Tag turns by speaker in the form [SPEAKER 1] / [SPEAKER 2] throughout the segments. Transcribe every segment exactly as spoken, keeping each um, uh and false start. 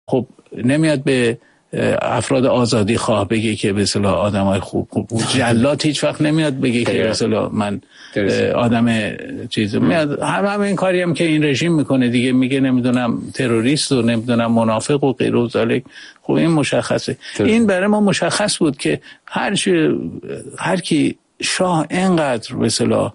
[SPEAKER 1] خب نمیاد به افراد آزادی خواه بگه که به اصطلاح آدمای خوب خوب بود. جلاد هیچ وقت نمیاد بگه که به اصطلاح من آدم چیزو میاد. هم همین این کاری هم که این رژیم میکنه دیگه، میگه نمیدونم تروریست و نمیدونم منافق و غیر و ذالک. خب این مشخصه. این برای ما مشخص بود که هر چی هر کی شاه اینقدر به اصطلاح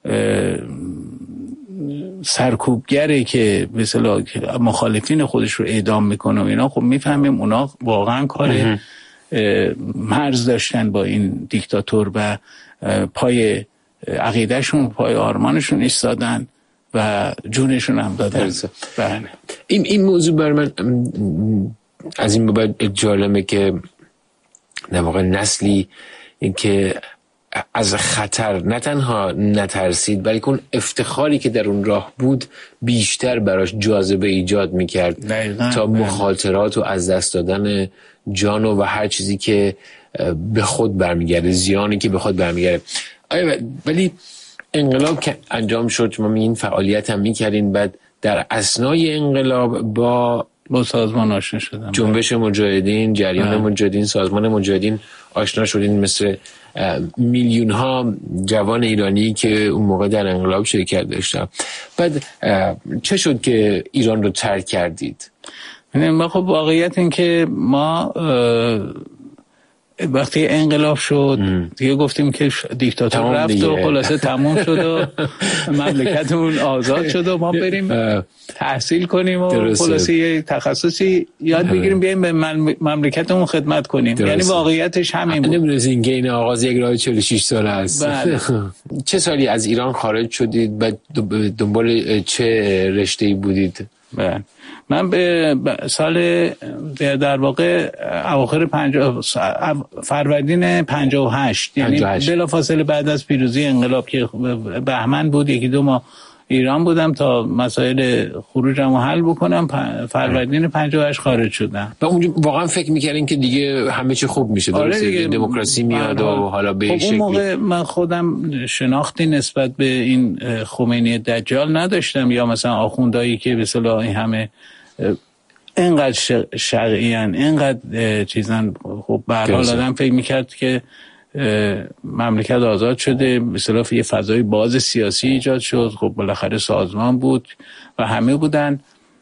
[SPEAKER 1] سرکوبگره که به اصطلاح مخالفین خودش رو اعدام میکنه و اینا، خب میفهمیم اونا واقعا کار مرز داشتن با این دیکتاتور و پای عقیدهشون پای آرمانشون ایستادن و جونشون هم دادن. بله.
[SPEAKER 2] این این موضوع بر من از این بابت جالبه که در واقع نسلی که از خطر نه تنها نترسید، بلکه اون افتخاری که در اون راه بود بیشتر براش جاذبه ایجاد میکرد تا مخاطرات و از دست دادن جان و هر چیزی که به خود برمیگرده، زیانی که به خود برمیگرده. آیا ولی انقلاب که انجام شد، شما میگین فعالیت هم میکردین، بعد در اثنای انقلاب با
[SPEAKER 1] با سازمان آشنا شدم،
[SPEAKER 2] جنبش مجاهدین، جریان مجاهدین، سازمان مجاهدین آشنا شدین، مثل میلیون ها جوان ایرانی که اون موقع در انقلاب شرکت داشتن. بعد چه شد که ایران رو ترک کردید؟
[SPEAKER 1] ما خب واقعیت این که ما وقتی انقلاب شد دیگه گفتیم که دیکتاتور رفت و خلاصه تموم شد و مملکتمون آزاد شد و ما بریم تحصیل کنیم و خلاصه یه تخصصی یاد بگیریم بیایم به مملکتمون خدمت کنیم. یعنی واقعیتش همین بود.
[SPEAKER 2] نمی‌دونین که این آغاز یک راه چهل و شش ساله است. چه سالی از ایران خارج شدید؟ بعد دنبال چه رشته‌ای بودید؟
[SPEAKER 1] بله. من به سال در واقع اواخر پنجاه فروردین پنجاه و هشت، یعنی بلافاصله بعد از پیروزی انقلاب که بهمن بود، یکی دو ماه ایران بودم تا مسائل خروجم رو حل بکنم. فروردین پنجاه و هشت خارج شدم.
[SPEAKER 2] و اونجا واقعا فکر می‌کردین که دیگه همه چی خوب میشه، درسته؟ آره دموکراسی میاد و حالا به این
[SPEAKER 1] شکلی. اون موقع من خودم شناختی نسبت به این خمینی دجال نداشتم، یا مثلا آخوندایی که به اصطلاح این همه اینقدر شرعیان اینقدر چیزن. خب به هر حال آدم فکر میکرد که مملکت آزاد شده، به اصطلاح یه فضای باز سیاسی ایجاد شد. خب بالاخره سازمان بود و همه بودن،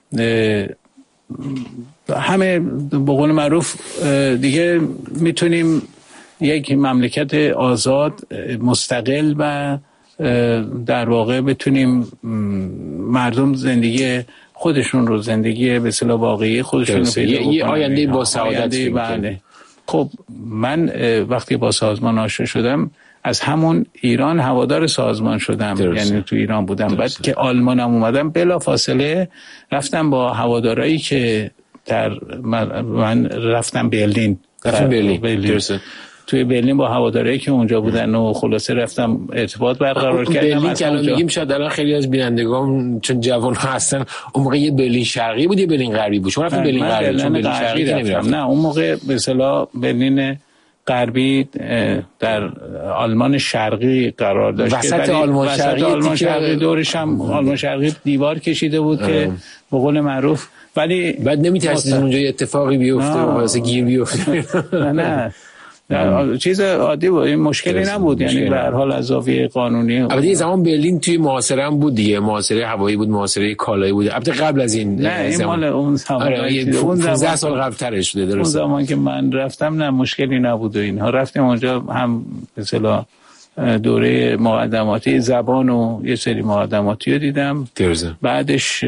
[SPEAKER 1] همه به قول معروف دیگه میتونیم یک مملکت آزاد مستقل و در واقع بتونیم مردم زندگی خودشون رو، زندگی به اصطلاح واقعی خودشون رو پیدا کنن،
[SPEAKER 2] یه آینده با سعادت.
[SPEAKER 1] بله. خب من وقتی با سازمان آشنا شدم از همون ایران هوادار سازمان شدم. درسته. یعنی تو ایران بودم. درسته. بعد که آلمانم اومدم بلا فاصله رفتم با هوادارایی که در من رفتم برلین.
[SPEAKER 2] رفتم برلین. برلین. درسته.
[SPEAKER 1] توی برلین با هوادارایی که اونجا بودن و خلاصه رفتم ارتباط برقرار کردم.
[SPEAKER 2] برلین که الان میگیم شاید الان خیلی از بینندگان چون جوان هستن، اون موقع یه برلین شرقی بود یه برلین غربی بود؟ شما رفتید برلین غربی؟ چون برلین شرقی نمیرفتم.
[SPEAKER 1] نه اون موقع به اصطلاح برلین غربی در آلمان شرقی قرار داشت.
[SPEAKER 2] وسط آلمان شرقی،
[SPEAKER 1] آلمان شرقی دورش هم آلمان شرقی دیوار کشیده بود که به قول معروف. ولی
[SPEAKER 2] بعد نمی‌ترسید اونجا یه اتفاقی بیفته و واسه گیر بیفته؟
[SPEAKER 1] نه نه نه چیز عادی بود، این مشکلی نبود. یعنی به هر حال از زاویه قانونی.
[SPEAKER 2] البته این زمان برلین توی محاصره هم بود دیگه، محاصره هوایی بود، محاصره کالایی بود. البته قبل از این
[SPEAKER 1] نه این مال اون زمان.
[SPEAKER 2] آره پانزده سال قبل ترش شده. درسته.
[SPEAKER 1] اون زمان که من رفتم نه مشکلی نبود و اینها. رفتیم اونجا هم به اصطلاح دوره مقدماتی زبان و یه سری مقدماتی رو دیدم.
[SPEAKER 2] درسته.
[SPEAKER 1] بعدش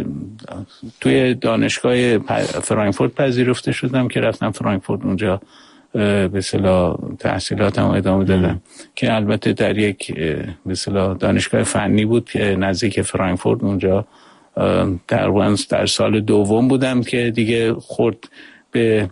[SPEAKER 1] توی دانشگاه فرانکفورت پذیرفته شدم که رفتم فرانکفورت، اونجا به اصطلاح تحصیلاتم ادامه دادم ام. که البته در یک به اصطلاح دانشگاه فنی بود که نزدیک فرانکفورت. اونجا تقریبا در سال دوم بودم که دیگه خورد به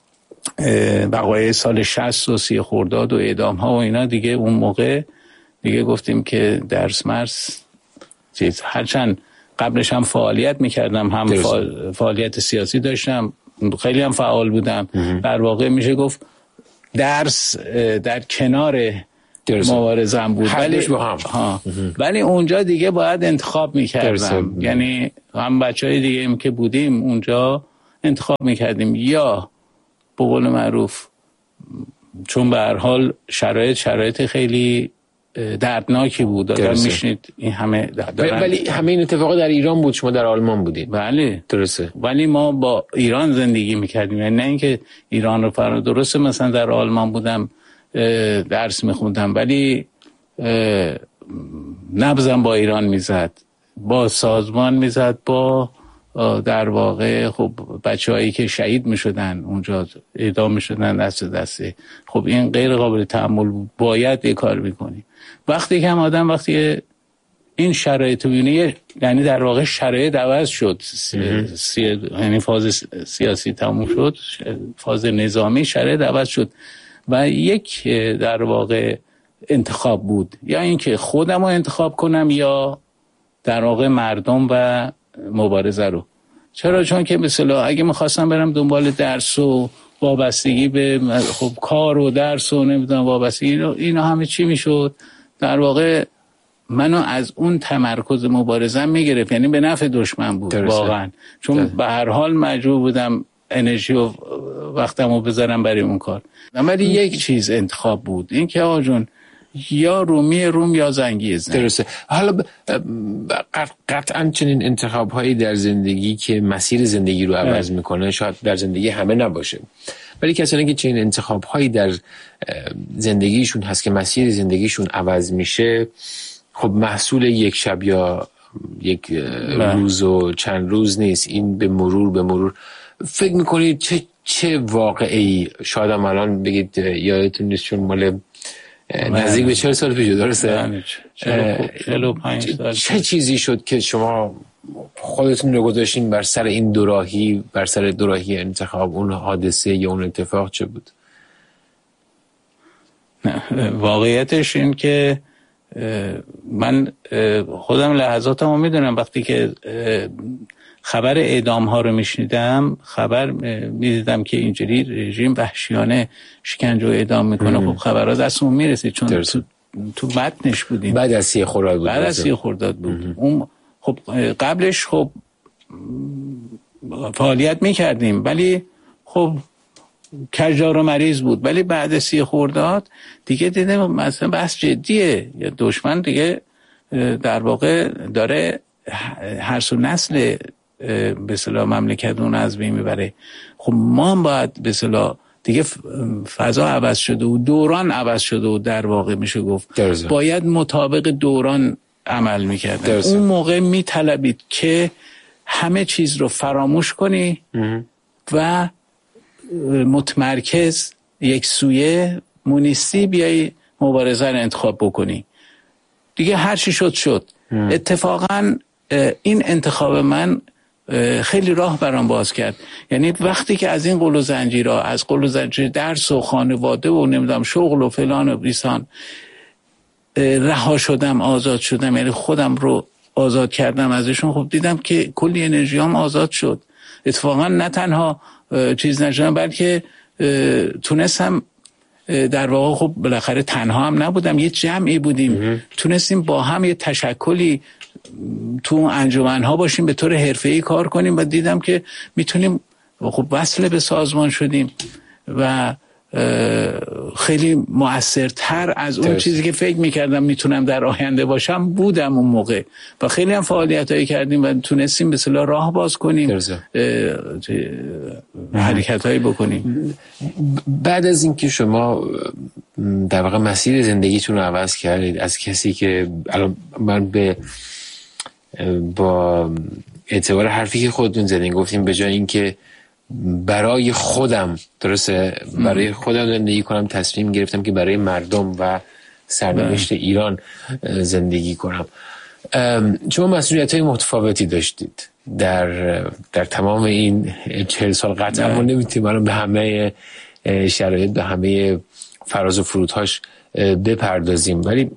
[SPEAKER 1] وقایع سال شصت و سی خرداد و اعدام ها و اینا. دیگه اون موقع دیگه گفتیم که درس مرس چیز، هرچند قبلش هم فعالیت میکردم، هم فعالیت سیاسی داشتم، خیلی هم فعال بودم. در واقع میشه گفت درس در کنار مبارزه‌ام بود، ولی ها ولی اونجا دیگه باید انتخاب میکردم. یعنی هم بچهای دیگه هم که بودیم اونجا انتخاب میکردیم، یا به قول معروف چون به هر حال شرایط شرایط خیلی دردناکی بود، آدم میشنید این همه دارن.
[SPEAKER 2] ولی همه این اتفاقا در ایران بود، شما در آلمان بودید.
[SPEAKER 1] بله
[SPEAKER 2] درسته.
[SPEAKER 1] ولی ما با ایران زندگی میکردیم، یعنی نه اینکه ایران رو فرا. درسته مثلا در آلمان بودم درس میخوندم ولی نبضم با ایران میزد، با سازمان میزد، با در واقع خب بچه‌هایی که شهید میشدن اونجا اعدام میشدن دست دسته. خب این غیر قابل تحمل بود، باید یه کار میکنی. وقتی که هم آدم وقتی این شرایط ببینه، یعنی در واقع شرایط عوض شد، سی... یعنی فاز سیاسی تموم شد، فاز نظامی، شرایط عوض شد و یک در واقع انتخاب بود، یا اینکه خودم رو انتخاب کنم یا در واقع مردم و مبارزه رو. چرا؟ چون که مثلا اگه میخواستم برم دنبال درس و وابستگی به خب کار و درس و نمیدونم وابستگی، اینا همه چی میشد در واقع منو از اون تمرکز مبارزه میگرفت، یعنی به نفع دشمن بود واقعا، چون به هر حال مجبور بودم انرژی و وقتمو بذارم برای اون کار. ولی یک چیز انتخاب بود، این که آقا جون یا رومی روم یا زنگیز.
[SPEAKER 2] درسته. حالا قطعا چنین انتخاب هایی در زندگی که مسیر زندگی رو عوض میکنه شاید در زندگی همه نباشه، ولی کسانی که چنین انتخاب هایی در زندگیشون هست که مسیر زندگیشون عوض میشه، خب محصول یک شب یا یک روز و چند روز نیست، این به مرور به مرور. فکر میکنید چه چه واقعی، شاید هم الان بگید یادتون نیست چون مال نزدیک به چهل سال پیش، درسته؟
[SPEAKER 1] چهل و پنج سال.
[SPEAKER 2] چه چیزی شد که شما خودتون رو گذاشتین بر سر این دوراهی، بر سر دوراهی انتخاب؟ اون حادثه یا اون اتفاق چه بود؟
[SPEAKER 1] واقعیتش این که من خودم لحظاتمو میدونم وقتی که خبر اعدام ها رو میشنیدم، خبر میدیدم که اینجوری رژیم وحشیانه شکنجه و اعدام میکنه، خب خبرها دستمون میرسید چون درست. تو تو متنش بودیم.
[SPEAKER 2] بعد از سی خرداد بود.
[SPEAKER 1] بعد از سی خرداد بود. اون خب قبلش خب فعالیت میکردیم ولی خب کجدار و مریض بود، ولی بعد سی خرداد دیگه دیدم مثلا بحث جدیه، یا دشمن دیگه در واقع داره هر سو نسل به اصطلاح مملکتون از بین میبره. خب ما هم باید به اصطلاح دیگه فضا عوض شده و دوران عوض شده و در واقع میشه گفت درزه. باید مطابق دوران عمل میکردن. اون موقع میطلبید که همه چیز رو فراموش کنی ام. و متمرکز یک سویه مونیستی بیایی مبارزه رو انتخاب بکنی. دیگه هر چی شد شد. ام. اتفاقاً این انتخاب من خیلی راه برام باز کرد. یعنی وقتی که از این قل و زنجیرها، از قل و زنجیر درس و خانواده و نمیدونم شغل و فلان و بیسان رها شدم، آزاد شدم، یعنی خودم رو آزاد کردم ازشون، خب دیدم که کلی انرژیام آزاد شد. اتفاقا نه تنها چیز نشدم بلکه تونستم در واقع خب بالاخره تنها هم نبودم، یه جمعی بودیم، تونستیم با هم یه تشکلی تو انجمن‌ها باشیم، به طور حرفه‌ای کار کنیم و دیدم که میتونیم خب وصل به سازمان شدیم و خیلی مؤثرتر از اون چیزی که فکر میکردم میتونم در آینده باشم بودم اون موقع و خیلی هم فعالیتایی کردیم و تونستیم به اصطلاح راه باز کنیم، حرکتایی بکنیم.
[SPEAKER 2] بعد از اینکه شما در واقع مسیر زندگیتون رو عوض کردید، از کسی که الان من به با اعتبار حرفی که خودتون زدین گفتیم به جای اینکه برای خودم درسته برای خودم زندگی کنم، تصمیم گرفتم که برای مردم و سرنوشت ایران زندگی کنم. شما مسئولیت‌های متفاوتی داشتید در در تمام این چهل سال، قطعا ما نمیتونیم الان به همه شرایط به همه فراز و فرودهاش بپردازیم، ولی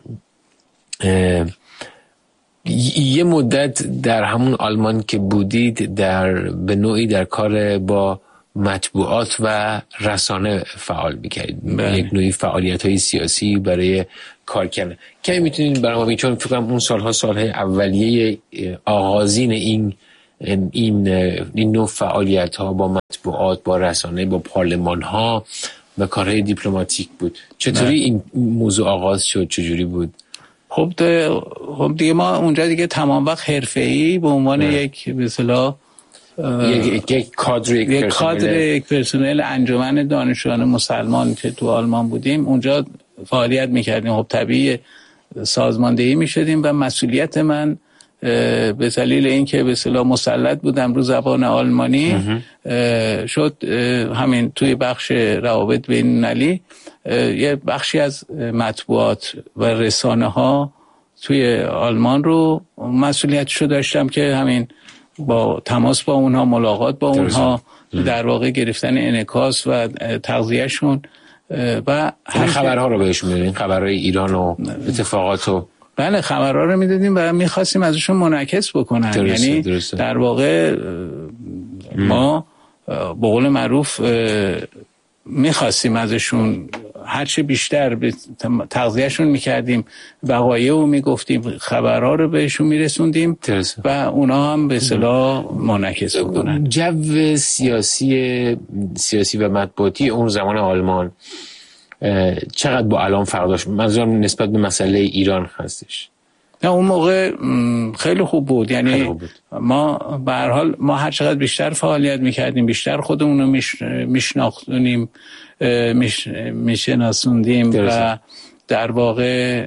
[SPEAKER 2] یه مدت در همون آلمان که بودید در به نوعی در کار با مطبوعات و رسانه فعال می‌کردید، یک نوعی فعالیت‌های سیاسی برای کار کردن. کی میتونید برای ما بگید، چون فکر کنم اون سالها سالهای اولیه آغازین این این این نوع فعالیت ها با مطبوعات، با رسانه، با پارلمان ها و کارهای دیپلماتیک بود. چطوری این موضوع آغاز شد؟ چجوری بود؟
[SPEAKER 1] خب خب دیگه ما اونجا دیگه تمام وقت حرفه‌ای به عنوان نه. یک به اصطلاح
[SPEAKER 2] یک یک کادر یک,
[SPEAKER 1] یک کادر یک پرسنل انجمن دانشجویان مسلمان که تو آلمان بودیم اونجا فعالیت میکردیم. خب طبیعی سازماندهی میشدیم و مسئولیت من به دلیل اینکه به اصطلاح مسلط بودم رو زبان آلمانی شد همین توی بخش روابط بین‌المللی یه بخشی از مطبوعات و رسانه ها توی آلمان رو مسئولیتشو داشتم که همین با تماس با اونها، ملاقات با اونها، در واقع گرفتن انعکاس و تغذیه‌شون و
[SPEAKER 2] همین خبرها رو بهشون میدونیم، خبرهای ایران و اتفاقات و
[SPEAKER 1] بله خبرها رو میدادیم و میخواستیم ازشون منعکس بکنن.
[SPEAKER 2] درسته،
[SPEAKER 1] یعنی
[SPEAKER 2] درسته.
[SPEAKER 1] در واقع ما به قول معروف میخواستیم ازشون هرچه بیشتر تغذیهشون میکردیم، وقایع رو میگفتیم، خبرها رو بهشون میرسوندیم و اونا هم به اصطلاح منعکس بکنن.
[SPEAKER 2] جو سیاسی سیاسی و مطبوعاتی اون زمان آلمان چقدر با الان فرق داشت؟ منظورم نسبت به مسئله ایران هستش.
[SPEAKER 1] نه اون موقع خیلی خوب بود. یعنی
[SPEAKER 2] خوب بود.
[SPEAKER 1] ما به هر حال ما هر چقدر بیشتر فعالیت میکردیم، بیشتر خودمون رو میشناختونیم، میش میشناسوندیم و در واقع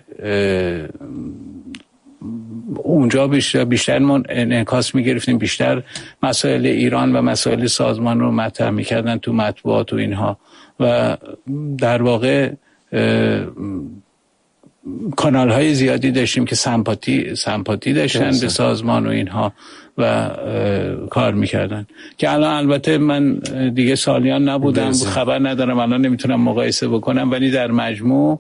[SPEAKER 1] اونجا بیشتر بیشتر ما انعکاس میگرفتیم، بیشتر مسائل ایران و مسائل سازمان رو مطرح میکردن تو مطبوعات و اینها و در واقع کانال های زیادی داشتیم که سمپاتی سمپاتی داشتن به سازمان و اینها و کار میکردن که الان البته من دیگه سالیان نبودم، خبر ندارم، الان نمیتونم مقایسه بکنم، ولی در مجموع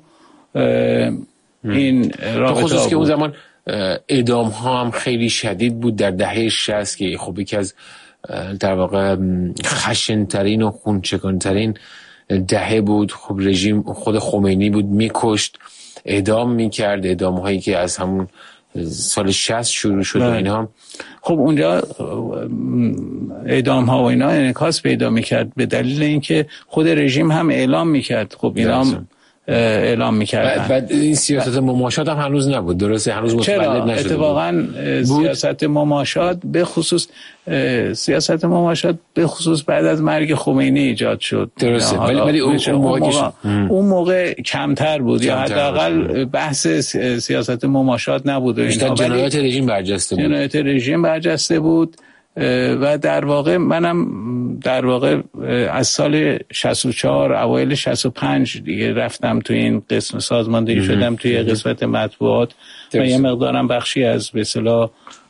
[SPEAKER 1] این رابطه
[SPEAKER 2] خصوص
[SPEAKER 1] بود.
[SPEAKER 2] که اون زمان اعدام ها هم خیلی شدید بود در دهه شصت که خب یکی از در واقع خشن‌ترین و خونچکان‌ترین دهه بود. خب رژیم خود خمینی بود میکشت، اعدام میکرد، اعدام هایی که از همون سال شصت شروع شد و اینها.
[SPEAKER 1] خب اونجا اعدام ها و اینا انعکاس پیدا میکرد به دلیل اینکه خود رژیم هم اعلام میکرد. خب اینا هم اعلام میکردن.
[SPEAKER 2] بعد این سیاست مماشات هم هنوز نبود، درسته؟ هنوز متولد نشده.
[SPEAKER 1] اتفاقا سیاست مماشات به خصوص سیاست مماشات به خصوص بعد از مرگ خمینی ایجاد شد.
[SPEAKER 2] درسته، ولی ولی اون
[SPEAKER 1] موقع, موقع, اون موقع کمتر بود کمتر یا حداقل بحث سیاست مماشات نبود.
[SPEAKER 2] بیشتر جنایت رژیم برجسته بود.
[SPEAKER 1] جنایت رژیم برجسته بود و در واقع منم در واقع از سال شصت و چهار اوایل شصت و پنج دیگه رفتم توی این قسم سازماندهی شدم توی قسمت مطبوعات و یه مقدارم بخشی از به اصطلاح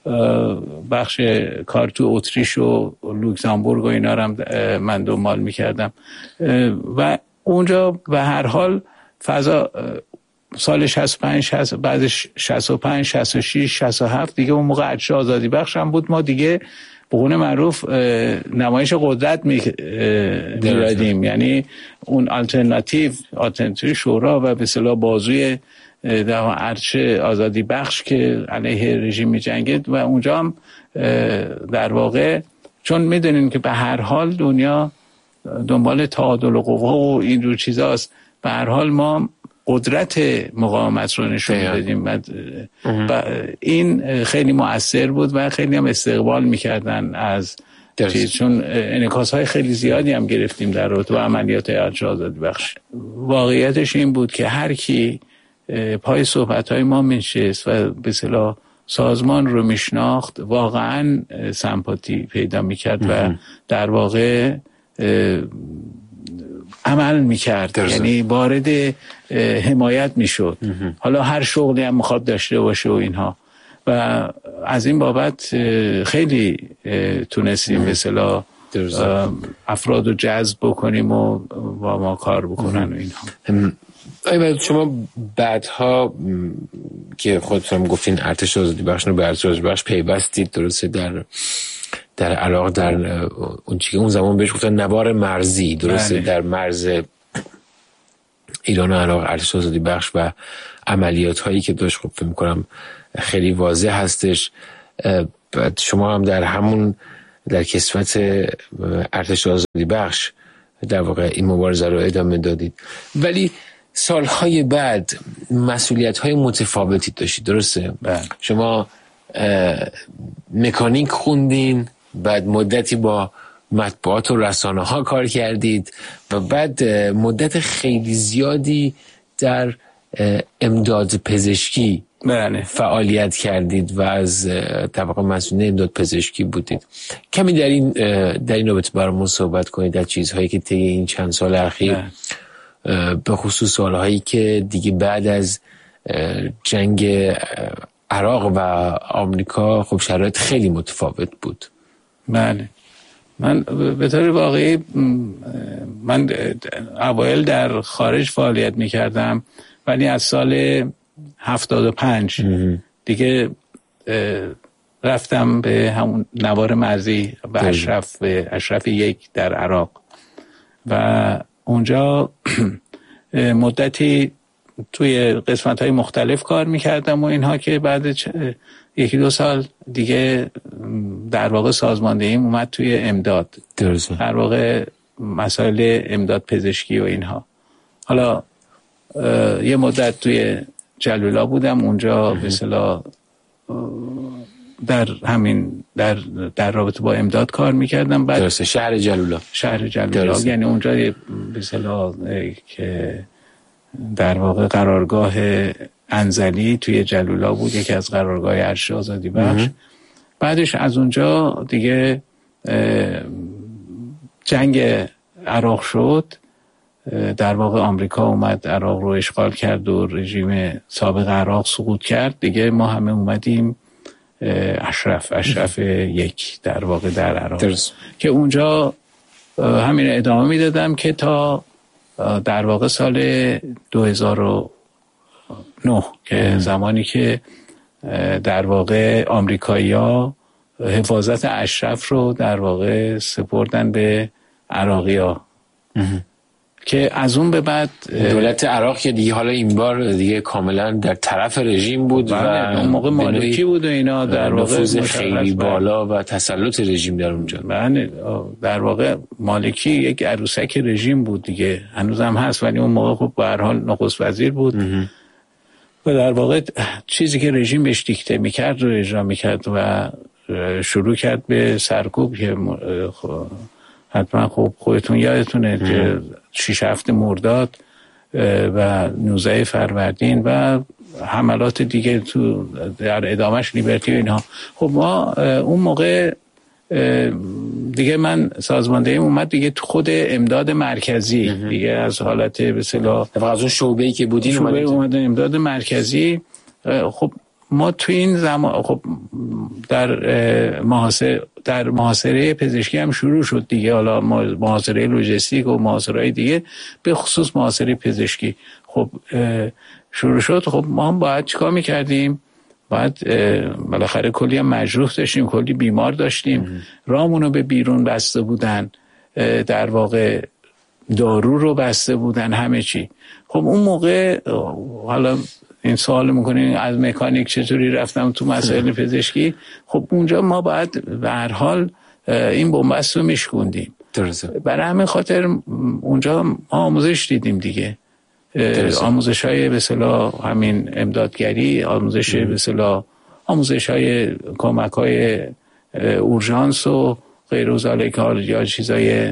[SPEAKER 1] بخش کار تو اتریش و لوکزامبورگ و اینا رو من دنبال میکردم و اونجا به هر حال فضا سال شصت و پنج بعدش شصت و پنج شصت و شش شصت و هفت دیگه اون موقع ارتش آزادی بخش هم بود. ما دیگه به قول معروف نمایش قدرت می‌دادیم، یعنی اون آلترناتیو آلترناتیو شورا و به اصطلاح بازوی در ارتش آزادی بخش که علیه رژیم می‌جنگید و اونجا هم در واقع چون می‌دونین که به هر حال دنیا دنبال تعادل قوا و این جور چیزاست، به هر حال ما قدرت مقاومت رو نشون دادیم و این خیلی مؤثر بود و خیلی هم استقبال میکردن از چیز، چون انعکاس های خیلی زیادی هم گرفتیم در رابطه با عملیات ارتش آزادی بخش. واقعیتش این بود که هر کی پای صحبت های ما میشست و به اصطلاح سازمان رو میشناخت واقعا سمپاتی پیدا میکرد و در واقع عمل میکرد، یعنی وارد حمایت میشد، حالا هر شغلی هم میخواد داشته باشه و اینها و از این بابت خیلی تونستیم به اصطلاح افراد رو جذب بکنیم و با ما کار بکنن و اینها.
[SPEAKER 2] ایوه شما بعدها که خودتون گفتین ارتش آزادی بخش رو به ارتش آزادی بخش پیوستید، درسته؟ در در علاقه در اون چیزی که اون زمان بهش گفتن نوار مرزی، درسته؟ بله. در مرز ایران و عراق ارتش آزادی بخش و عملیات هایی که داشت، خب فکر می‌کنم خیلی واضح هستش. بعد شما هم در همون در کسوت ارتش آزادی بخش در واقع این مبارزه رو ادامه دادید، ولی سالهای بعد مسئولیت‌های متفاوتی داشتید، درسته؟
[SPEAKER 1] بله.
[SPEAKER 2] شما مکانیک خوندین، بعد مدتی با مطبوعات و رسانه ها کار کردید و بعد مدت خیلی زیادی در امداد پزشکی
[SPEAKER 1] بله.
[SPEAKER 2] فعالیت کردید و از طبقه مسئولین امداد پزشکی بودید. کمی در این در این رابطه برامون صحبت کنید، در چیزهایی که طی این چند سال اخیر به خصوص سالهایی که دیگه بعد از جنگ عراق و آمریکا خب شرایط خیلی متفاوت بود.
[SPEAKER 1] بله. من به طور واقعی من اوایل در خارج فعالیت میکردم، ولی از سال هفتاد و پنج دیگه رفتم به همون نوار مرزی به اشرف به اشرف یک در عراق و اونجا مدتی توی قسمت‌های مختلف کار میکردم و اینها که بعد یکی دو سال دیگه در واقع سازماندهیم اومد توی امداد،
[SPEAKER 2] درسته،
[SPEAKER 1] در واقع مسائل امداد پزشکی و اینها. حالا یه مدت توی جلولا بودم، اونجا به اصطلاح در همین در در رابطه با امداد کار میکردم. بعد
[SPEAKER 2] درسته، شهر جلولا
[SPEAKER 1] شهر جلولا یعنی اونجا به اصطلاح که در واقع قرارگاه انزلی توی جلولا بود، یکی از قرارگاه ارتش آزادی بخش. بعدش از اونجا دیگه جنگ عراق شد، در واقع آمریکا اومد عراق رو اشغال کرد و رژیم سابق عراق سقوط کرد. دیگه ما همه اومدیم اشرف اشرف یک در واقع در عراق
[SPEAKER 2] درست.
[SPEAKER 1] که اونجا همین ادامه میدادم که تا در واقع سال دو هزار و نه که زمانی که در واقع آمریکایی‌ها حفاظت اشرف رو در واقع سپردن به عراقی‌ها که از اون به بعد
[SPEAKER 2] دولت عراق که دیگه حالا این بار دیگه کاملا در طرف رژیم بود و
[SPEAKER 1] اون موقع مالکی بود و اینا در واقع
[SPEAKER 2] نفوذ خیلی بالا و تسلط رژیم در اونجا.
[SPEAKER 1] بله، در واقع مالکی یک عروسک رژیم بود دیگه، هنوزم هست، ولی اون موقع خب به هر حال نخست وزیر بود و در واقع چیزی که رژیم بهش دیکته میکرد رو اجرا میکرد و شروع کرد به سرکوب که حتما خب خودتون یادتونه که شش هفت مرداد و نوزده فروردین و حملات دیگه تو در ادامهش لیبرتی و اینها. خب ما اون موقع دیگه من سازماندهیم اومد دیگه تو خود امداد مرکزی دیگه از حالت به اصطلاح
[SPEAKER 2] از اون شعبه‌ای که بودین
[SPEAKER 1] شعبه اومد امداد مرکزی. خب ما تو این زمان خب در محاصره در محاصره پزشکی هم شروع شد دیگه، حالا محاصره لوجستیک و محاصره‌های دیگه، به خصوص محاصره پزشکی خب شروع شد. خب ما هم باید چیکار میکردیم؟ باید بالاخره کلی هم مجروح داشتیم، کلی بیمار داشتیم، راهمونو به بیرون بسته بودن، در واقع دارو رو بسته بودن، همه چی. خب اون موقع حالا این سوال میکنین از مکانیک چطوری رفتم تو مسائل پزشکی، خب اونجا ما باید به هر حال این بنبست رو میشکوندیم.
[SPEAKER 2] درسته.
[SPEAKER 1] برای همین خاطر اونجا ما آموزش دیدیم دیگه، آموزش های به اصطلاح همین امدادگری، آموزش به اصطلاح آموزش های کمک های اورژانس و غیر و ذالک یا چیزای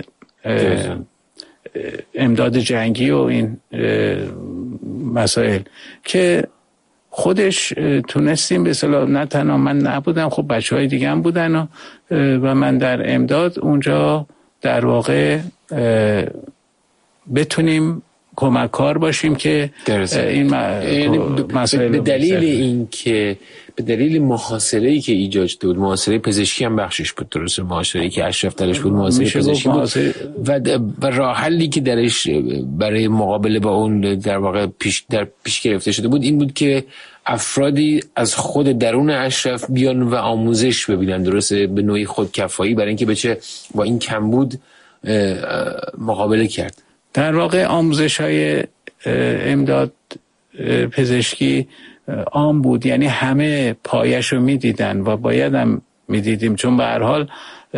[SPEAKER 1] امداد جنگی و این مسائل که خودش تونستیم به اصطلاح، نه تنها من نبودم، خب بچه های دیگه هم بودن و, و من در امداد اونجا در واقع بتونیم کمک کار باشیم که این مسائل
[SPEAKER 2] به دلیل این که به دلیل محاصره‌ای که ایجاد شده بود، محاصره پزشکی هم بخشش بود، درسته، محاصره‌ای که اشرف درش بود محاصره پزشکی بود و و راه حلی که درش برای مقابله با اون در واقع پیش در پیش گرفته شده بود این بود که افرادی از خود درون اشرف بیان و آموزش ببینن، درسته، به نوعی خودکفایی، برای اینکه بچه با این کمبود مقابله کرد.
[SPEAKER 1] در واقع آموزش های امداد پزشکی عام بود، یعنی همه پایش رو می دیدن و باید هم میدیدیم، چون به هر حال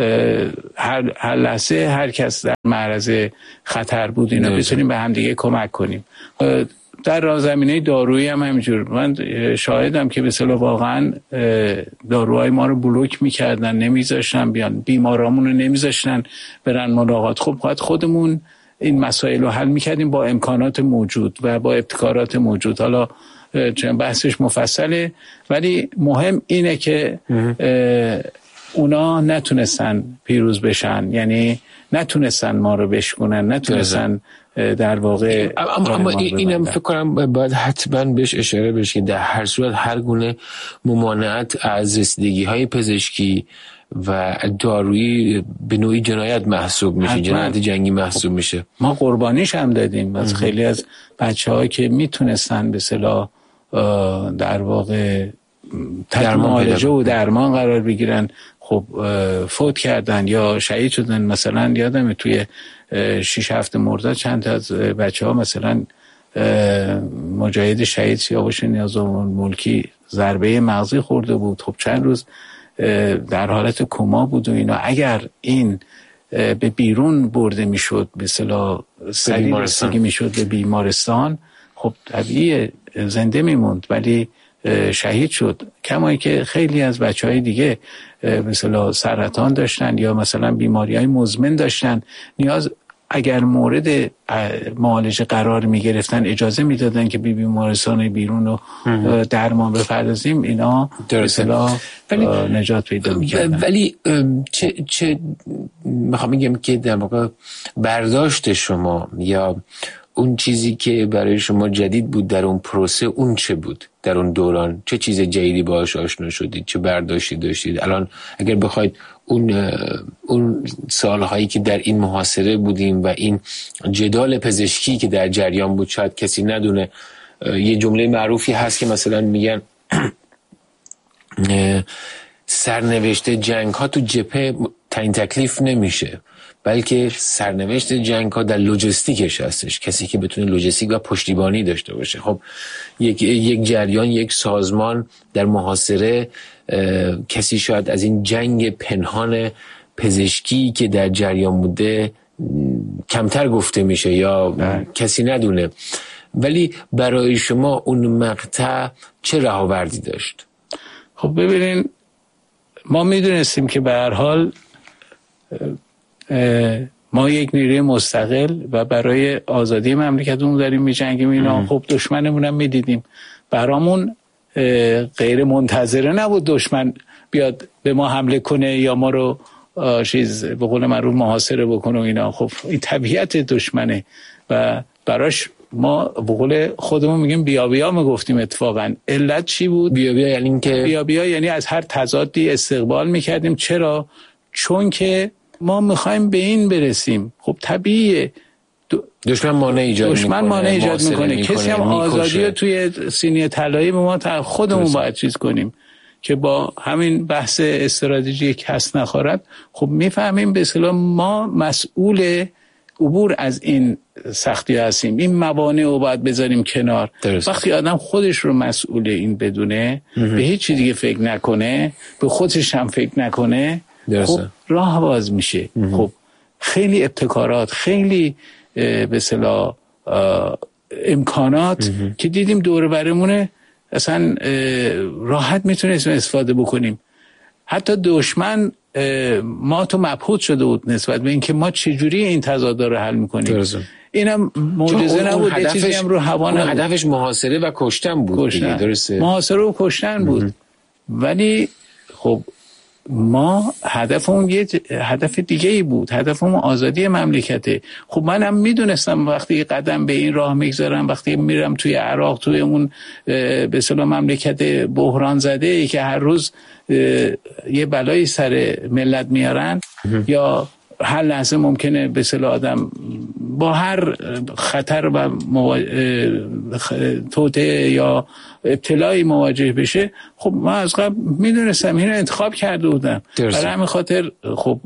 [SPEAKER 1] هر هر لحظه هر کس در معرض خطر بود، اینا بتونیم به هم دیگه کمک کنیم. در راه زمینه دارویی هم همینجور. من شاهدم که به اصطلاح واقعا داروهای ما رو بلوک میکردن، نمیذاشتن بیان، بیمارامون رو نمیذاشتن برن ملاقات. خب باید خودمون این مسائل رو حل میکردیم با امکانات موجود و با ابتکارات موجود. حالا چون بحثش مفصله، ولی مهم اینه که اونا نتونستن پیروز بشن، یعنی نتونستن ما رو بشکنن، نتونستن در واقع.
[SPEAKER 2] اما, اما اینم فکر کنم باید حتما بهش اشاره بشه که در هر صورت هر گونه ممانعت از رسیدگی های پزشکی و دارویی به نوعی جنایت محسوب میشه، جنایت جنگی محسوب میشه.
[SPEAKER 1] ما قربانیش هم دادیم از خیلی از بچه‌هایی که میتونستن به اصطلاح در واقع تحت معالجه و درمان قرار بگیرن، خب فوت کردن یا شهید شدن. مثلا یادمه توی شش هفته مرداد چند تا از بچه‌ها، مثلا مجاهد شهید سیاوش نیازآورد ملکی ضربه مغزی خورده بود، خب چند روز در حالت کما بود و اینا. اگر این به بیرون برده میشد، به اصطلاح سریع رسیدگی میشد به بیمارستان، خب طبیعی زنده میموند، ولی شهید شد. کمایی که خیلی از بچهای دیگه مثلا سرطان داشتن یا مثلا بیماری‌های مزمن داشتن، نیاز اگر مورد معالجه قرار میگرفتن اجازه میدادن که بی بیمارستان بیرون رو درمان بپردازیم، اینا مثلا نجات پیدا میکردن.
[SPEAKER 2] ولی چه چه میخوام بگم که در واقع برداشت شما یا اون چیزی که برای شما جدید بود در اون پروسه، اون چه بود در اون دوران؟ چه چیز جدیدی باهاش آشنا شدید؟ چه برداشتی داشتید؟ الان اگر بخواید اون اون سالهایی که در این محاصره بودیم و این جدال پزشکی که در جریان بود، شاید کسی ندونه، یه جمله معروفی هست که مثلا میگن سرنوشت جنگ ها تو جبهه تعیین تکلیف نمیشه، بلکه سرنوشت جنگ ها در لوجستیکش هستش، کسی که بتونه لوجستیک و پشتیبانی داشته باشه. خب یک یک جریان، یک سازمان در محاصره، کسی شاید از این جنگ پنهان پزشکی که در جریان بوده کمتر گفته میشه یا نه. کسی ندونه، ولی برای شما اون مقطع چه رهاوردی داشت؟
[SPEAKER 1] خب ببینین، ما میدونستیم که به هر حال ما یک نیروی مستقل و برای آزادی مملکتمون داریم می‌جنگیم. اینا خب دشمنمون هم میدیدیم، برامون غیر منتظره نبود دشمن بیاد به ما حمله کنه یا ما رو چیز به قول معروف محاصره بکنه و اینا. خب این طبیعت دشمنه و براش ما به قول خودمون میگیم بیا بیا میگفتیم. اتفاقا علت چی بود؟
[SPEAKER 2] بیا بیا یعنی اینکه
[SPEAKER 1] بیا بیا یعنی از هر تضادی استقبال میکردیم. چرا؟ چون که ما میخوایم به این برسیم. خب طبیعیه
[SPEAKER 2] دشمن مانع ایجاد میکنه،
[SPEAKER 1] دشمن مانع ایجاد میکنه. میکنه. کسی هم آزادی رو توی سینی طلایی به ما خودمون درست. باید چیز کنیم که با همین بحث استراتژی کس نخورد. خب میفهمیم به اصطلاح ما مسئول عبور از این سختی هستیم، این موانع رو باید بذاریم کنار. درست. وقتی آدم خودش رو مسئول این بدونه، به هیچ چیز دیگه فکر نکنه، به خودش هم فکر نکنه، خب راه باز میشه. خب خیلی ابتکارات، خیلی به اصطلاح امکانات که دیدیم دور برمونه اصلا راحت میتونستیم استفاده بکنیم. حتی دشمن ما تو مبهوت شده بود نسبت به اینکه ما چجوری این تضادها رو حل میکنیم. درسته. اینم معجزه نبود، یه چیزی هم رو هوا نبود.
[SPEAKER 2] هدفش محاصره و کشتن بود.
[SPEAKER 1] کشتن.
[SPEAKER 2] درسته.
[SPEAKER 1] محاصره و کشتن بود. ولی خب ما هدفمون یه هدف دیگه ای بود، هدفمون آزادی مملکته. خب منم میدونستم وقتی قدم به این راه میگذارم، وقتی میرم توی عراق، توی اون به اصطلاح مملکت بحران زده ای که هر روز یه بلایی سر ملت میارن یا هر لحظه ممکنه به اصطلاح آدم با هر خطر و مواجه... توطئه یا ابتلایی مواجه بشه. خب ما از قبل میدونستم، اینو انتخاب کرده بودم. برای همین خاطر خب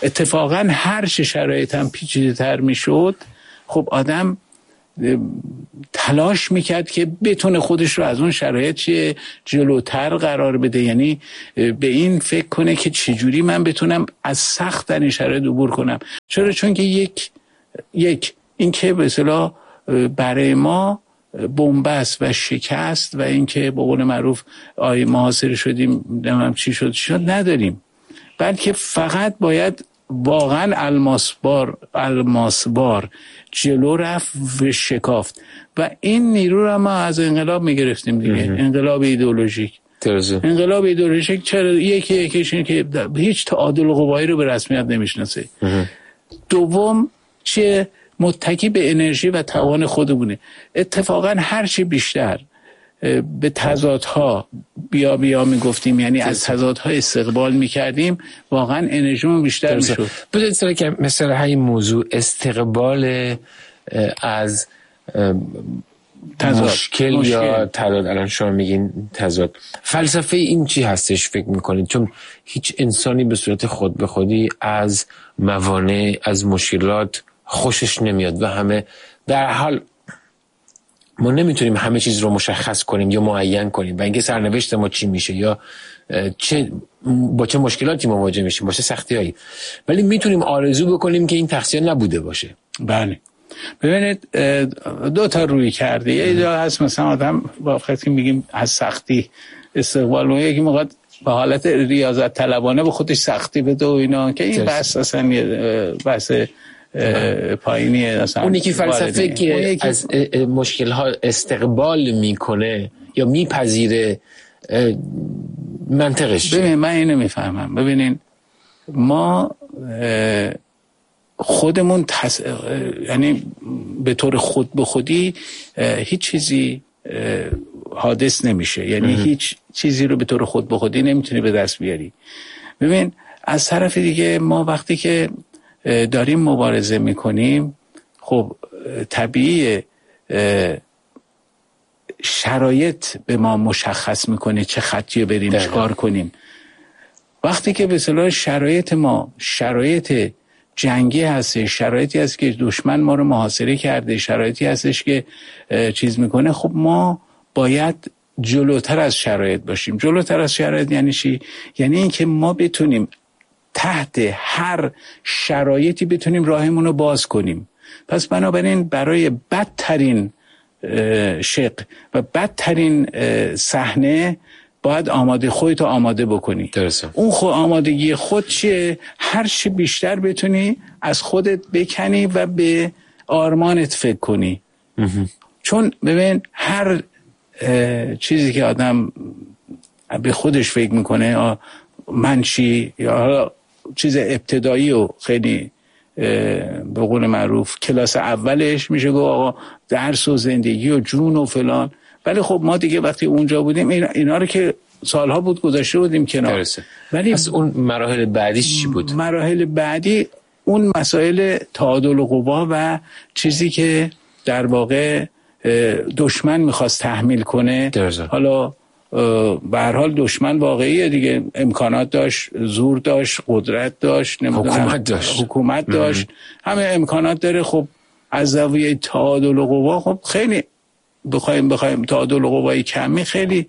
[SPEAKER 1] اتفاقا هر چه شرایط هم پیچیده تر میشد، خب آدم تلاش میکرد که بتونه خودش رو از اون شرایط چه جلوتر قرار بده، یعنی به این فکر کنه که چجوری من بتونم از سخت ترین شرایط عبور کنم. چرا؟ چون که یک یک این که به اصطلاح برای ما بنبست و شکست و این که به قول معروف آی محاصره شدیم نمیم چی شد شد نداریم، بلکه فقط باید واقعا الماسبار الماسبار جلو رفت و شکافت و این نیرو رو ما از انقلاب میگرفتیم دیگه. انقلاب ایدئولوژیک
[SPEAKER 2] درسته.
[SPEAKER 1] انقلاب ایدئولوژیک چرا یکی یکیش اینه که هیچ تعادل قوایی رو به رسمیت نمیشناسه. دوم چه متکی به انرژی و توان خودمونه. اتفاقا هر چی بیشتر به تضادها بیا بیا میگفتیم، یعنی از تضادها استقبال میکردیم، واقعا انرژیمون بیشتر میشد.
[SPEAKER 2] بذارید سر که مثلا همین موضوع استقبال از تضاد. مشکل, مشکل یا تضاد، الان شما میگین تضاد، فلسفه این چی هستش فکر میکنید؟ چون هیچ انسانی به صورت خود به خودی از موانع، از مشکلات خوشش نمیاد و همه در حال ما نمیتونیم همه چیز رو مشخص کنیم یا معین کنیم و اینکه سرنوشت ما چی میشه یا چه با چه مشکلاتی مواجه میشیم، با چه سختی‌هایی، ولی میتونیم آرزو بکنیم که این تقصیر نبوده باشه.
[SPEAKER 1] بله. ببینید دو تا روی کرده. یه جا هست مثلا آدم با وقتی میگیم از سختی استقبال و یکی موقع به حالت ریاضت طلبانه به خودش سختی بده و اینا، که این بحث اصلا بحث پایینیه. اصلا
[SPEAKER 2] اونی که فلسفه که از مشکل‌ها استقبال میکنه یا میپذیره منطقش.
[SPEAKER 1] ببین من اینو میفهمم. ببینین ما خودمون تس... یعنی به طور خود به خودی هیچ چیزی حادث نمیشه، یعنی هیچ چیزی رو به طور خود به خودی نمیتونی به دست بیاری. ببین از طرف دیگه ما وقتی که داریم مبارزه میکنیم، خب طبیعیه شرایط به ما مشخص میکنه چه خطی بریم چه کار کنیم. وقتی که به اصطلاح شرایط ما شرایط جنگی هست، شرایطی هست که دشمن ما رو محاصره کرده، شرایطی هستش که چیز میکنه، خب ما باید جلوتر از شرایط باشیم. جلوتر از شرایط یعنی چی؟ یعنی این که ما بتونیم تحت هر شرایطی بتونیم راهمون رو باز کنیم. پس بنابراین برای بدترین شق و بدترین صحنه باید آماده خودتو آماده بکنی.
[SPEAKER 2] درسته.
[SPEAKER 1] اون خود آمادگی خود چیه؟ هر چی بیشتر بتونی از خودت بکنی و به آرمانت فکر کنی. چون ببین هر چیزی که آدم به خودش فکر میکنه، من چی، یا چیز ابتدایی و خیلی به قول معروف کلاس اولش میشه گفت آقا درس و زندگی و جون و فلان، ولی خب ما دیگه وقتی اونجا بودیم اینا, اینا رو که سالها بود گذاشته بودیم کنار.
[SPEAKER 2] درسته. ولی از اون مراحل بعدیش چی بود؟
[SPEAKER 1] مراحل بعدی اون مسائل تعادل قوا و چیزی که در واقع دشمن میخواست تحمیل کنه.
[SPEAKER 2] درسته.
[SPEAKER 1] حالا به هر حال دشمن واقعیه دیگه، امکانات داشت، زور داشت، قدرت داشت،
[SPEAKER 2] حکومت داشت
[SPEAKER 1] حکومت داشت همه امکانات داره. خب از زاویه تعادل قوا خب خیلی بخوایم بخوایم تعادل قوایی کمی خیلی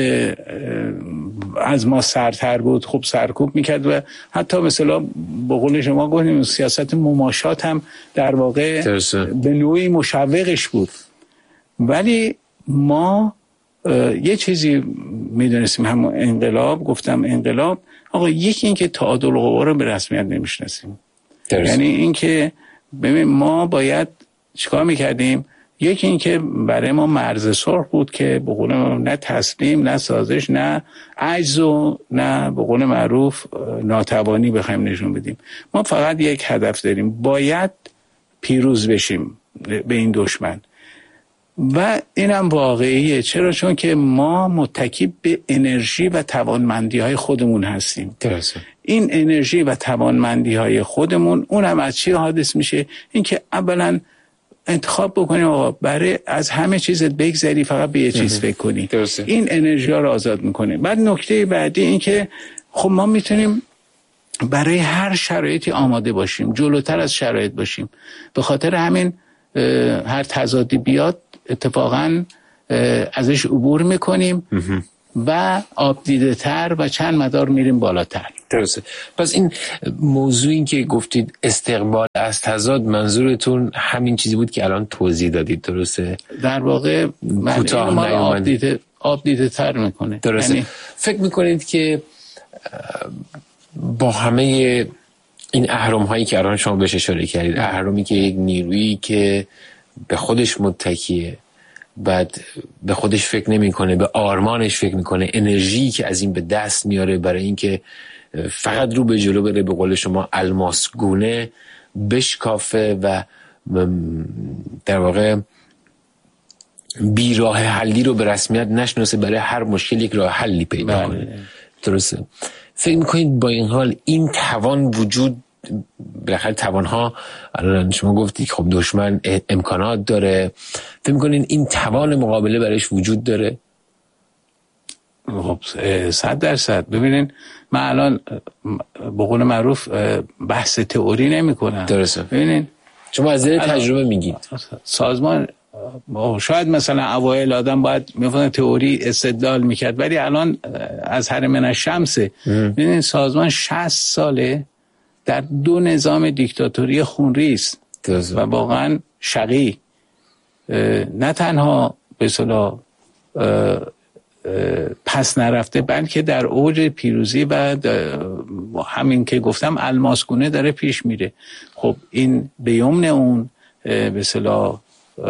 [SPEAKER 1] از ما سرتر بود. خب سرکوب میکرد و حتی مثلا به قول شما گفتیم سیاست مماشات هم در واقع
[SPEAKER 2] درسته.
[SPEAKER 1] به نوعی مشوقش بود. ولی ما یه چیزی میدونستیم، همون انقلاب، گفتم انقلاب آقا یکی این که تعادل قوا رو به رسمیت نمیشناسیم. یعنی این که ببین ما باید چیکار میکردیم؟ یکی این که برای ما مرز سرخ بود که به قول ما نه تسلیم، نه سازش، نه عجز و نه به قول معروف ناتوانی بخوایم نشون بدیم. ما فقط یک هدف داریم، باید پیروز بشیم به این دشمن. و اینم واقعیه. چرا؟ چون که ما متکی به انرژی و توانمندی های خودمون هستیم.
[SPEAKER 2] درسته.
[SPEAKER 1] این انرژی و توانمندی های خودمون اونم از چی حادث میشه؟ این که اولا انتخاب بکنی آقا برای از همه چیزت بگذری، فقط به یه چیز فکر کنی.
[SPEAKER 2] درسته.
[SPEAKER 1] این انرژی ها رو آزاد میکنه. بعد نکته بعدی این که خب ما میتونیم برای هر شرایطی آماده باشیم، جلوتر از شرایط باشیم. به خاطر همین هر تضادی بیاد اتفاقا ازش عبور میکنیم و آب دیده تر و چند مدار میریم بالاتر.
[SPEAKER 2] درسته. پس این موضوع این که گفتید استقبال از تضاد، منظورتون همین چیزی بود که الان توضیح دادید، درسته؟
[SPEAKER 1] در واقع
[SPEAKER 2] کوتاه
[SPEAKER 1] ما آب دیده آب دیده تر میکنه.
[SPEAKER 2] درسته. یعنی فکر میکنید که با همه این اهرم هایی که الان شما بهش اشاره کردید، اهرمی که یک نیرویی که به خودش متکیه، بعد به خودش فکر نمیکنه، به آرمانش فکر میکنه، انرژی که از این به دست میاره برای اینکه فقط رو به جلو بره، به قول شما الماس گونه بشکافه و در واقع بی راه حلی رو به رسمیت نشناسه، برای هر مشکل یک راه حلی پیدا کنه. درسته. فکر میکنید با این حال این توان وجود، بالاخره توانها الان شما گفتید خب دشمن امکانات داره، فکر میکنید این توان مقابله برایش وجود داره؟
[SPEAKER 1] خب صد درصد. ببینین من الان به قول معروف بحث تئوری نمی کنم.
[SPEAKER 2] درسته.
[SPEAKER 1] ببینین
[SPEAKER 2] شما از دل تجربه میگید.
[SPEAKER 1] سازمان شاید مثلا اوایل آدم باید میفهمه تئوری استدلال میکرد، ولی الان از هر من الشمس ببینین سازمان شصت ساله در دو نظام دیکتاتوری خونریز و واقعا شقی، نه تنها به اصطلاح پس نرفته بلکه در اوج پیروزی و همین که گفتم الماسگونه داره پیش میره. خب این به یمن اون به اصطلاح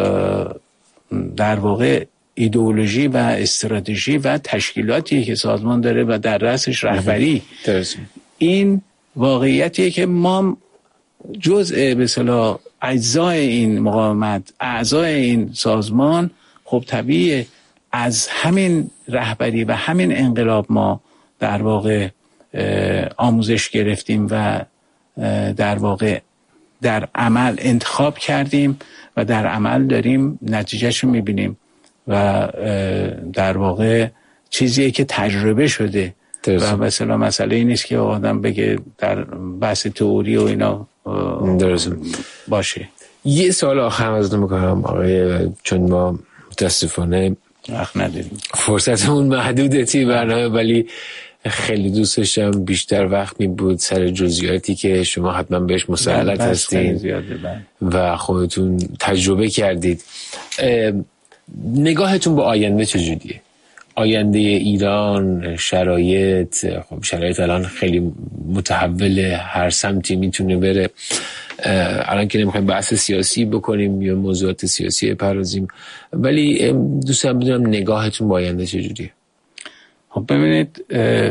[SPEAKER 1] در واقع ایدئولوژی و استراتژی و تشکیلاتی که سازمان داره و در رأسش رهبری، این واقعیتیه که ما جزء به اصطلاح اجزای این مقاومت، اعضای این سازمان، خب طبیعیه از همین رهبری و همین انقلاب ما در واقع آموزش گرفتیم و در واقع در عمل انتخاب کردیم و در عمل داریم نتیجهشو میبینیم و در واقع چیزیه که تجربه شده درست. و مثلا مسئله این نیست که آدم بگه در بحث تئوری و اینا
[SPEAKER 2] درست
[SPEAKER 1] باشه.
[SPEAKER 2] یه سوال آخر ازتون میکنم آقای، چون ما متاسفانه
[SPEAKER 1] وقت نداریم،
[SPEAKER 2] فرصتمون محدوده تی برنامه، ولی خیلی دوست داشتم بیشتر وقت می بود سر جزئیاتی که شما حتما بهش مسلط هستین و خودتون تجربه کردید. نگاهتون به آینده چجوریه؟ آینده ایران، شرایط، خب شرایط الان خیلی متحوله، هر سمتی میتونه بره. الان که نمیخوایم بحث سیاسی بکنیم یا موضوعات سیاسی بپردازیم، ولی دوستم بدونم نگاهتون با آینده چجوریه؟
[SPEAKER 1] خب ببینید،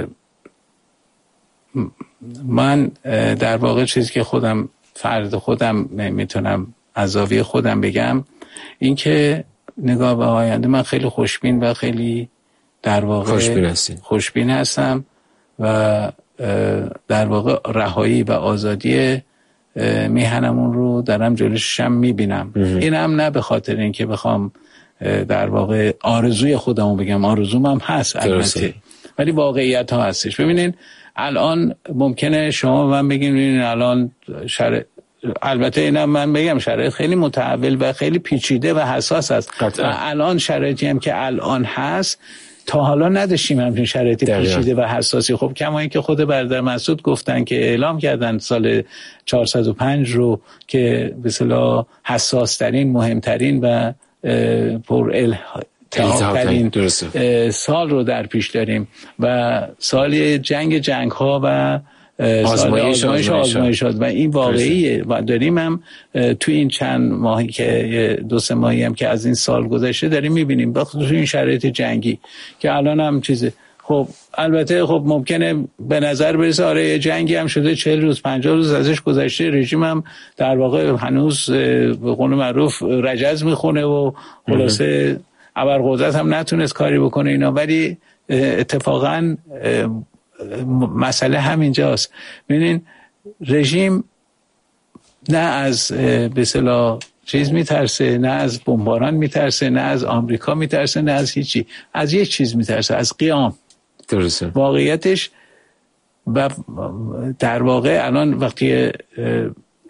[SPEAKER 1] من در واقع چیزی که خودم فرد خودم میتونم از زاویه خودم بگم این که نگاه به آینده، من خیلی خوشبین و خیلی در واقع
[SPEAKER 2] خوشبین هستین.
[SPEAKER 1] خوشبین هستم و در واقع رهایی و آزادی میهنمون رو دارم جلوشم میبینم. اینم نه به خاطر اینکه بخوام در واقع آرزوی خودمو بگم، آرزوم هم هست البته، ولی واقعیت ها هستش. ببینین الان ممکنه شما من بگین ببینین الان شرایط، البته اینم من بگم شرایط خیلی متحول و خیلی پیچیده و حساس است قطعا. و الان شرایطی هم که الان هست تا حالا نداشتیم همچین شرایطی پیچیده و حساسی. خب کما این که خود برادر مسعود گفتن که اعلام کردن سال چهارصد و پنج رو که به اصطلاح حساس ترین، مهمترین و پر التهاب‌ترین سال رو در پیش داریم و سال جنگ جنگ ها و آزمایش آزمایش آزمایشات و این واقعیه و داریم هم توی این چند ماهی که دو سه ماهی هم که از این سال گذشته داریم میبینیم بخصوص این شرایط جنگی که الان هم چیزه. خب البته خب ممکنه به نظر برسه آره جنگی هم شده، چهل روز پنجاه روز ازش گذشته، رژیم هم در واقع هنوز به قول معروف رجز میخونه و خلاصه ابرقدرت هم نتونست کاری بکنه اینا، ولی اتفاقا مسئله همینجاست. ببینین رژیم نه از به اصطلاح چیز میترسه، نه از بمباران میترسه، نه از آمریکا میترسه، نه از هیچی، از یک چیز میترسه، از قیام.
[SPEAKER 2] درسته.
[SPEAKER 1] واقعیتش و در واقع الان وقتی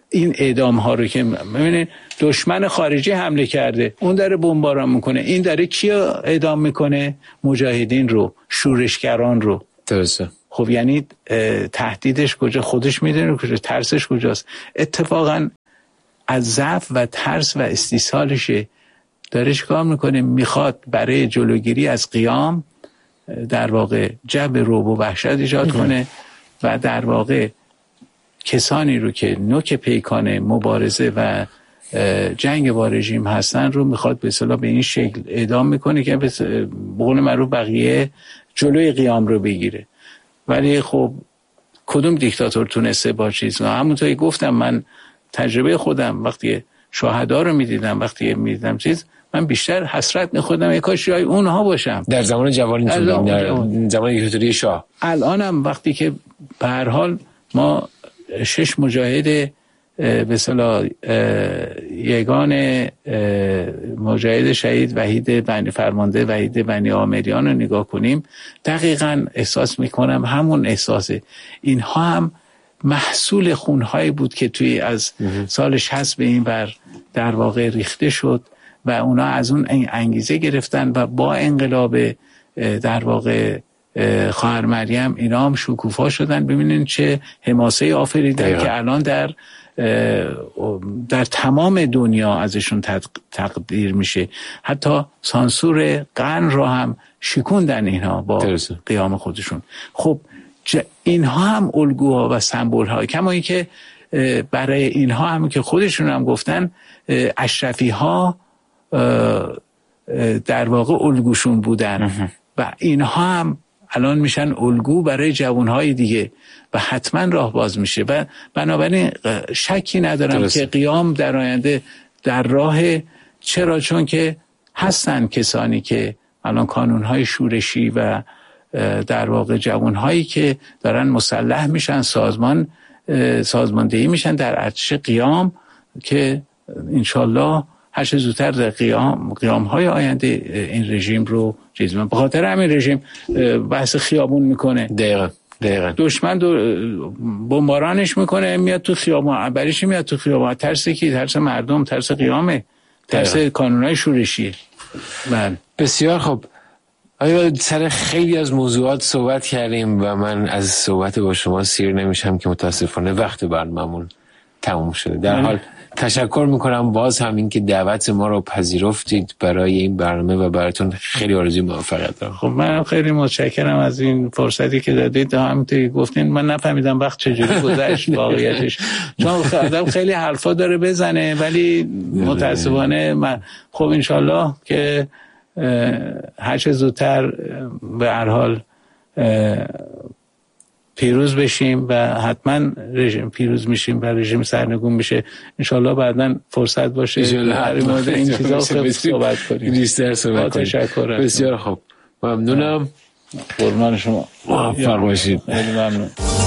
[SPEAKER 1] این اعدام ها رو که ببینید دشمن خارجی حمله کرده، اون داره بمباران میکنه، این داره کیو اعدام میکنه؟ مجاهدین رو، شورشگران رو.
[SPEAKER 2] درسته.
[SPEAKER 1] خب یعنی تهدیدش کجا؟ خودش میدونه کجا، ترسش کجاست؟ اتفاقا از ضعف و ترس و استیصالشه داره چیکار میکنه؟ میخواد برای جلوگیری از قیام در واقع جو رعب و وحشت ایجاد کنه و در واقع کسانی رو که نوک پیکان مبارزه و جنگ با رژیم هستن رو میخواد به اصطلاح به این شکل اعدام میکنه که به قول معروف بقیه جلوی قیام رو بگیره. ولی خب کدوم دیکتاتور تونسته با چیز؟ همونطوری گفتم من تجربه خودم وقتی شهدا رو میدیدم، وقتی میدیدم چیز، من بیشتر حسرت میخوردم ای کاش جای اونها باشم.
[SPEAKER 2] در زمان جوانی، در زمان دیکتاتوری شاه.
[SPEAKER 1] الانم وقتی که به هر حال ما شش مجاهد به اصطلاح یگان مجاهد شهید وحید بنی فرمانده وحید بنی آمریان رو نگاه کنیم، دقیقاً احساس میکنم همون احساسه. اینها هم محصول خونهایی بود که توی از سال شصت به این بر در واقع ریخته شد و اونا از اون انگیزه گرفتن و با انقلاب در واقع خواهر مریم اینا هم شکوفا شدن. ببینین چه حماسه آفریدن که الان در در تمام دنیا ازشون تقدیر میشه. حتی سانسور قرن را هم شکوندن اینها با درسته. قیام خودشون. خب اینها هم الگوها و سمبول ها، کما این که برای اینها هم که خودشون هم گفتن اشرفی ها در واقع الگوشون بودن و اینها هم الان میشن الگو برای جوانهای دیگه و حتما راه باز میشه و بنابراین شکی ندارم درست. که قیام در آینده در راه، چرا؟ چون که هستن کسانی که الان کانونهای شورشی و در واقع جوانهایی که دارن مسلح میشن، سازمان سازماندهی میشن در ارتش قیام که انشالله هر چه زودتر در قیام قیام‌های آینده این رژیم رو چیز می‌کنه. به خاطر همین رژیم بحث خیابون میکنه.
[SPEAKER 2] دقیقاً دقیقاً
[SPEAKER 1] دشمن دو بمبارانش میکنه، میاد تو خیابون، اولیش میاد تو خیابون. ترس کی؟ ترس مردم، ترس قیامه، ترس کانونهای شورشی. بله
[SPEAKER 2] بسیار خوب. آیا سر خیلی از موضوعات صحبت کردیم و من از صحبت با شما سیر نمیشم که متاسفانه وقت برنامه‌مون تموم شده. در حال تشکر میکنم باز هم این که دعوت ما رو پذیرفتید برای این برنامه و براتون خیلی آرزوی موفقیت دارم.
[SPEAKER 1] خب من خیلی متشکرم از این فرصتی که دادید. همونطوری گفتین من نفهمیدم وقت چجوری گذشت واقعیتش، چون آدم خیلی حرفا داره بزنه ولی متاسفانه من خب انشالله که هر چه زودتر به هر حال پیروز بشیم و حتما رژیم پیروز میشیم و رژیم سرنگون میشه. انشالله بعداً فرصت باشه در مورد این چیزا صحبت کنیم.
[SPEAKER 2] بیشتر صحبت کنیم.
[SPEAKER 1] تشکر.
[SPEAKER 2] بسیار خوب. ممنونم.
[SPEAKER 1] قربان شما.
[SPEAKER 2] فرمایشید.
[SPEAKER 1] خیلی ممنون.